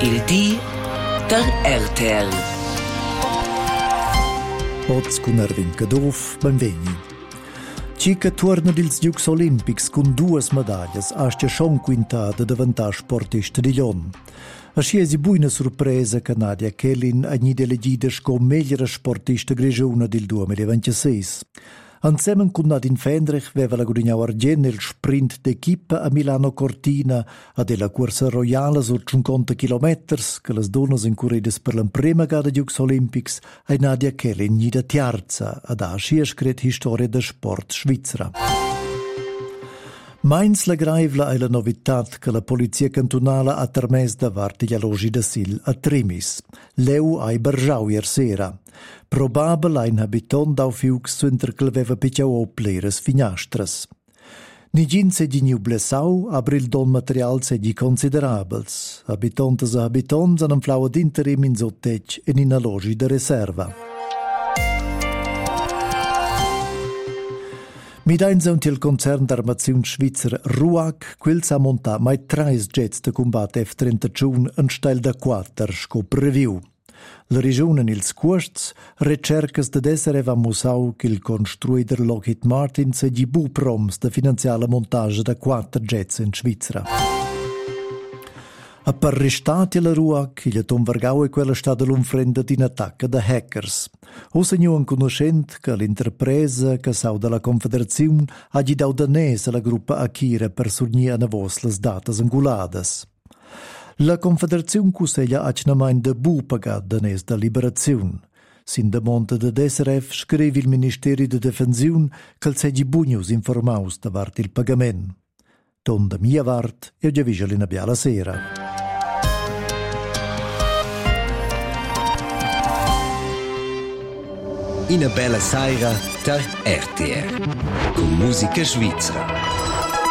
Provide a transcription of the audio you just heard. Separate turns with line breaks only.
Il di der RTL.
Oz con Erwin Cadov, benvegni. Cica torna dils Giugs Olimpics con 2 medaglias, astia schon quintada davantar sportista di Lyon. Asci è buona sorpresa che Nadia Kellin ha elegida come migliore sportista grigiona del 2026. Insieme con Nadine Fendrich aveva la guadagnata argent nel sprint d'equipa a Milano Cortina e della corsa royale su 50 km che le donne in corridas per la prima gara degli Giugs Olimpics e Nadia Kellin nida terza ad asci è scritto storia del sport svizzera. Mainz la graivla è la novità che la polizia cantonale ha permesso davanti agli alloggi d'asil a Trimis. Leu ai bergiau ier sera. Probabel ein habitant dau fiux suenter che aveva picciau opleres finastras. Nigin se di niu blessau, aber il don material se di considerabels. Habitantes e habitants han flau ad interim in sottec e in alloggi de reserva. Mi dainzaunt il concern d'armaziun svizzer RUAG, quel sa monta mai 3 jets de combat F-31 in stel da 4 sco preview. La regione ils cuosts recercas de essere va musau che il construider Lockheed Martin se di bu proms de finanziare la montage da 4 jets in Svizzera. A per restati la RUAG, il Tom Vargau è quella stata l'unfrenda di un attacco da hackers. O segno un conoscente che l'interpresa che sau dalla Confederazione ha dau danese alla gruppa Akira per surgni a vos le date anguladas. La Confederazione cuseglia acnamain de bu pagat danese da liberazione. Sin de monte de DSRF scrive il Ministeri de Defensione che il seggi bunius informaus davart il pagament. Ton da mia vart e già vigio in abbiala sera.
Una bella sera der RTR con musica svizzera.